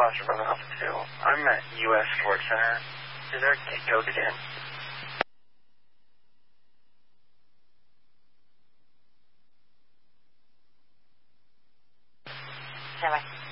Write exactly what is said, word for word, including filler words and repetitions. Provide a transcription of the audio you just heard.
Foster Brother Alpha two. I'm at U S Sports Center. Is there a gate code again? Bye-bye.